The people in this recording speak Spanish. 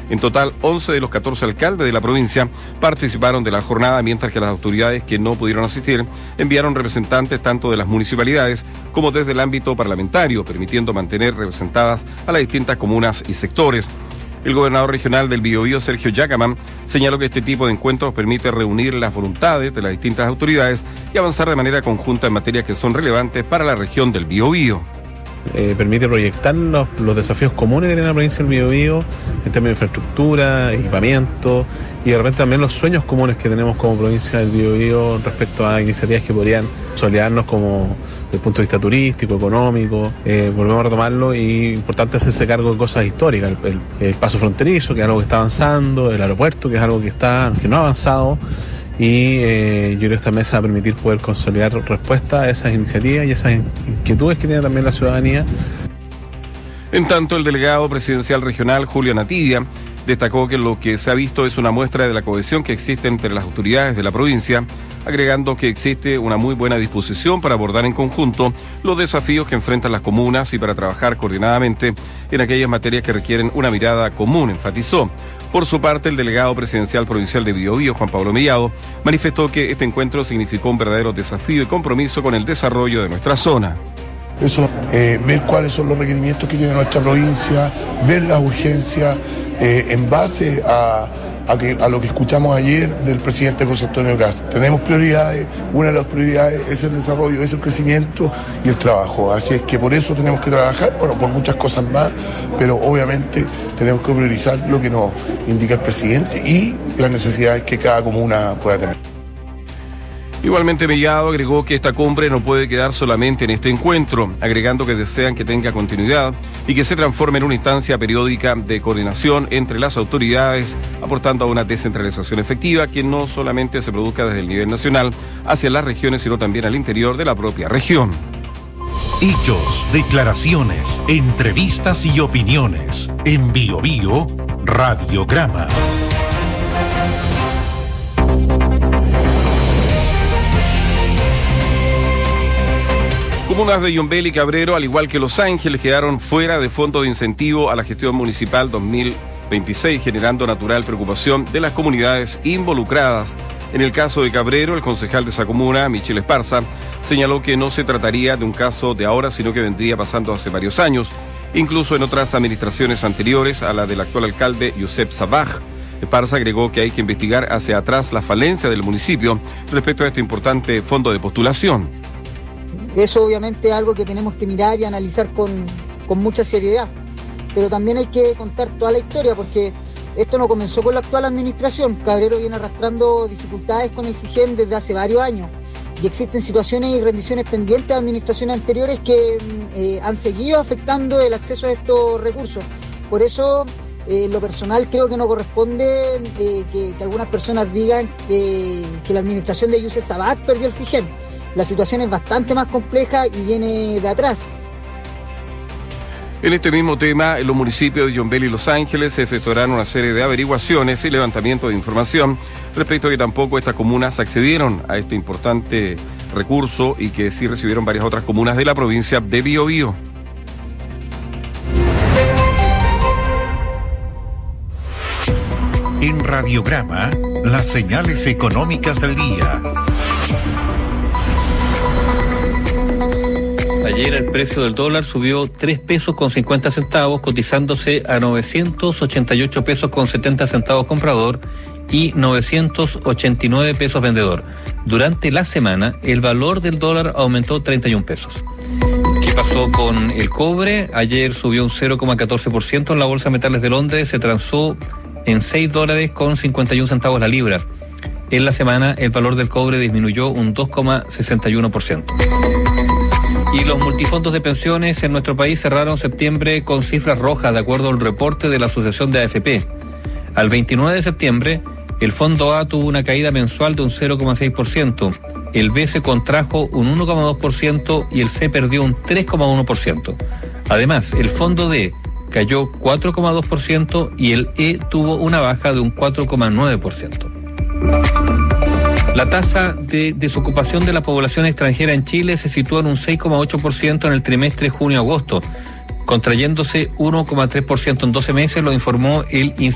En total, 11 de los 14 alcaldes de la provincia participaron de la jornada, mientras que las autoridades que no pudieron asistir enviaron representantes tanto de las municipalidades como desde el ámbito parlamentario, permitiendo mantener representadas a las distintas comunas y sectores. El gobernador regional del Biobío, Sergio Yacamán, señaló que este tipo de encuentros permite reunir las voluntades de las distintas autoridades y avanzar de manera conjunta en materias que son relevantes para la región del Biobío. Permite proyectar los desafíos comunes que tiene la provincia del Biobío en términos de infraestructura, equipamiento y de repente también los sueños comunes que tenemos como provincia del Biobío respecto a iniciativas que podrían consolidarnos como desde el punto de vista turístico, económico. Volvemos a retomarlo y importante hacerse cargo de cosas históricas, el paso fronterizo, que es algo que está avanzando, el aeropuerto, que es algo que no ha avanzado. Y yo creo que esta mesa va a permitir poder consolidar respuesta a esas iniciativas y esas inquietudes que tiene también la ciudadanía. En tanto, el delegado presidencial regional, Julio Nativia, destacó que lo que se ha visto es una muestra de la cohesión que existe entre las autoridades de la provincia, agregando que existe una muy buena disposición para abordar en conjunto los desafíos que enfrentan las comunas y para trabajar coordinadamente en aquellas materias que requieren una mirada común, enfatizó. Por su parte, el delegado presidencial provincial de Biobío, Juan Pablo Mellado, manifestó que este encuentro significó un verdadero desafío y compromiso con el desarrollo de nuestra zona. Eso, ver cuáles son los requerimientos que tiene nuestra provincia, ver las urgencias, en base a lo que escuchamos ayer del presidente José Antonio Kast. Tenemos prioridades, una de las prioridades es el desarrollo, es el crecimiento y el trabajo. Así es que por eso tenemos que trabajar, bueno, por muchas cosas más, pero obviamente tenemos que priorizar lo que nos indica el presidente y las necesidades que cada comuna pueda tener. Igualmente, Mellado agregó que esta cumbre no puede quedar solamente en este encuentro, agregando que desean que tenga continuidad y que se transforme en una instancia periódica de coordinación entre las autoridades, aportando a una descentralización efectiva que no solamente se produzca desde el nivel nacional hacia las regiones, sino también al interior de la propia región. Hechos, declaraciones, entrevistas y opiniones. En Biobío, Radiograma. Comunas de Yumbel y Cabrero, al igual que Los Ángeles, quedaron fuera de fondo de incentivo a la gestión municipal 2026, generando natural preocupación de las comunidades involucradas. En el caso de Cabrero, el concejal de esa comuna, Michel Esparza, señaló que no se trataría de un caso de ahora, sino que vendría pasando hace varios años, incluso en otras administraciones anteriores a la del actual alcalde, Youssef Sabaj. Esparza agregó que hay que investigar hacia atrás la falencia del municipio respecto a este importante fondo de postulación. Eso obviamente es algo que tenemos que mirar y analizar con mucha seriedad, pero también hay que contar toda la historia, porque esto no comenzó con la actual administración. Cabrero viene arrastrando dificultades con el FIGEM desde hace varios años y existen situaciones y rendiciones pendientes de administraciones anteriores que han seguido afectando el acceso a estos recursos. Por eso, lo personal creo que no corresponde que algunas personas digan que la administración de Youssef Sabaj perdió el FIGEM. La situación es bastante más compleja y viene de atrás. En este mismo tema, en los municipios de Yumbel y Los Ángeles se efectuarán una serie de averiguaciones y levantamiento de información respecto a que tampoco estas comunas accedieron a este importante recurso y que sí recibieron varias otras comunas de la provincia de Biobío. En Radiograma, las señales económicas del día. Ayer el precio del dólar subió 3 pesos con 50 centavos, cotizándose a 988 pesos con 70 centavos comprador y 989 pesos vendedor. Durante la semana, el valor del dólar aumentó 31 pesos. ¿Qué pasó con el cobre? Ayer subió un 0,14% en la Bolsa de Metales de Londres, se transó en $6 con 51 centavos la libra. En la semana, el valor del cobre disminuyó un 2,61%. Y los multifondos de pensiones en nuestro país cerraron septiembre con cifras rojas, de acuerdo al reporte de la Asociación de AFP. Al 29 de septiembre, el Fondo A tuvo una caída mensual de un 0,6%, el B se contrajo un 1,2% y el C perdió un 3,1%. Además, el Fondo D cayó 4,2% y el E tuvo una baja de un 4,9%. La tasa de desocupación de la población extranjera en Chile se sitúa en un 6,8% en el trimestre junio-agosto, contrayéndose 1,3% en 12 meses, lo informó el